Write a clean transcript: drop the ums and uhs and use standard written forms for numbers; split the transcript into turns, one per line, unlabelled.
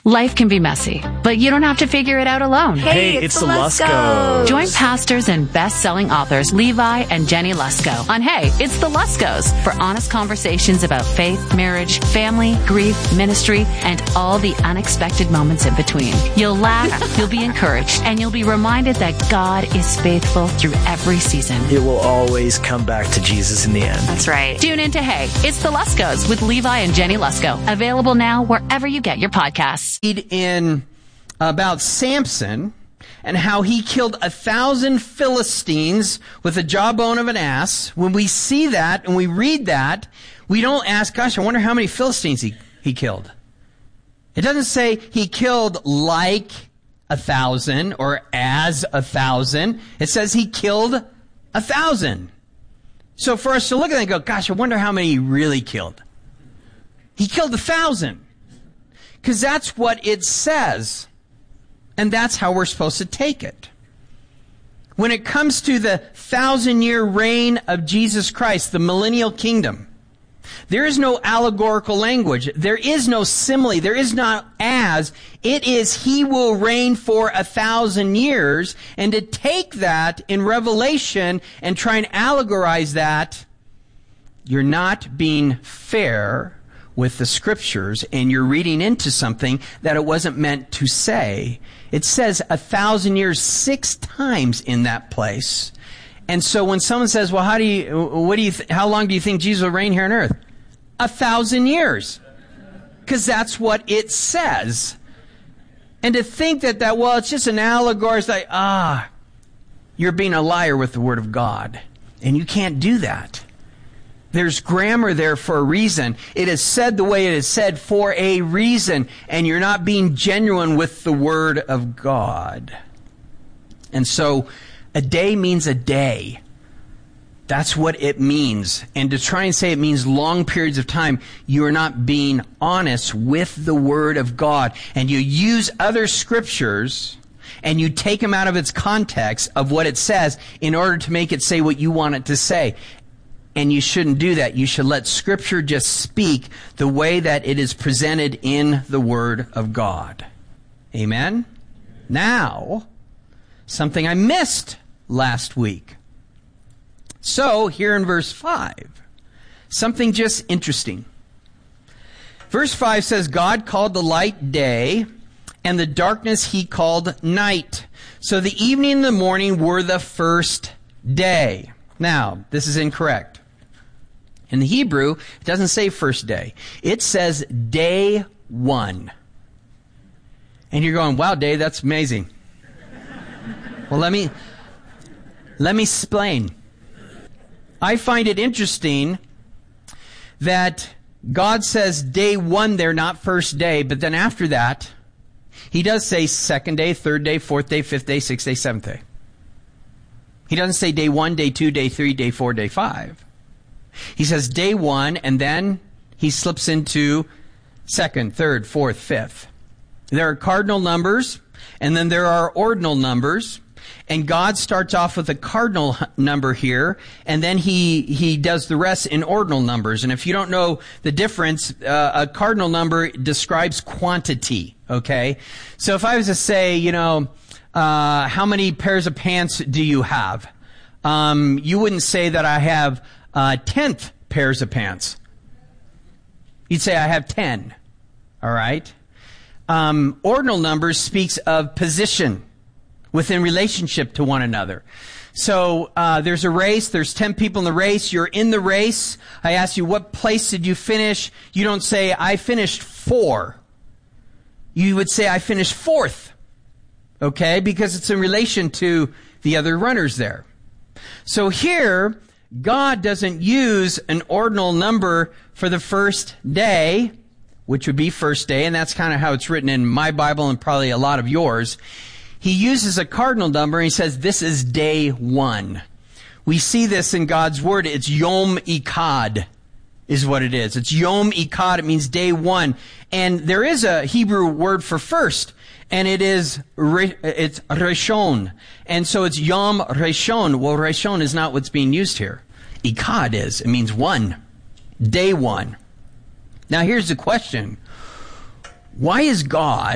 Life can be messy, but you don't have to figure it out alone.
Hey, it's the Luskos.
Join pastors and best-selling authors Levi and Jenny Lusko on Hey, it's the Luskos for honest conversations about faith, marriage, family, grief, ministry, and all the unexpected moments in between. You'll laugh, you'll be encouraged, and you'll be reminded that God is faithful through every season.
It will always come back to Jesus in the end.
That's right. Tune in to Hey, it's the Luskos with Levi and Jenny Lusko. Available now wherever you get your podcasts.
In about Samson and how he killed 1,000 Philistines with the jawbone of an ass. When we see that and we read that, we don't ask, gosh, I wonder how many Philistines he killed. It doesn't say he killed like 1,000 or as 1,000. It says he killed 1,000. So for us to look at that and go, gosh, I wonder how many he really killed. He killed 1,000. Because that's what it says. And that's how we're supposed to take it. When it comes to the 1,000-year reign of Jesus Christ, the millennial kingdom, there is no allegorical language. There is no simile. There is not as. It is he will reign for 1,000 years. And to take that in Revelation and try and allegorize that, you're not being fair with the scriptures, and you're reading into something that it wasn't meant to say. It says 1,000 years 6 times in that place. And so when someone says, well, how long do you think Jesus will reign here on earth? 1,000 years. Because that's what it says. And to think that, well, it's just an allegory, it's like, you're being a liar with the Word of God. And you can't do that. There's grammar there for a reason. It is said the way it is said for a reason. And you're not being genuine with the Word of God. And so, a day means a day. That's what it means. And to try and say it means long periods of time, you are not being honest with the Word of God. And you use other scriptures and you take them out of its context of what it says in order to make it say what you want it to say. And you shouldn't do that. You should let Scripture just speak the way that it is presented in the Word of God. Amen? Now, something I missed last week. So, here in verse 5, something just interesting. Verse 5 says, God called the light day, and the darkness he called night. So the evening and the morning were the first day. Now, this is incorrect. In the Hebrew, it doesn't say first day. It says day 1. And you're going, wow, Dave, that's amazing. Well, let me explain. I find it interesting that God says day 1 there, not first day, but then after that, he does say second day, third day, fourth day, fifth day, sixth day, seventh day. He doesn't say day 1, day 2, day 3, day 4, day 5. He says day 1, and then he slips into second, third, fourth, fifth. There are cardinal numbers, and then there are ordinal numbers. And God starts off with a cardinal number here, and then he does the rest in ordinal numbers. And if you don't know the difference, a cardinal number describes quantity, okay? So if I was to say, how many pairs of pants do you have? You wouldn't say that I have 10th pairs of pants. You'd say I have 10. All right? Ordinal numbers speaks of position within relationship to one another. So there's a race. There's 10 people in the race. You're in the race. I ask you, what place did you finish? You don't say, I finished 4. You would say, I finished 4th. Okay? Because it's in relation to the other runners there. So here, God doesn't use an ordinal number for the first day, which would be first day, and that's kind of how it's written in my Bible and probably a lot of yours. He uses a cardinal number, and he says, this is day 1. We see this in God's Word. It's Yom Echad is what it is. It's Yom Echad. It means day 1. And there is a Hebrew word for first, and it's Rishon. And so it's Yom Rishon. Well, Rishon is not what's being used here. Echad is. It means 1. Day 1. Now here's the question. Why is God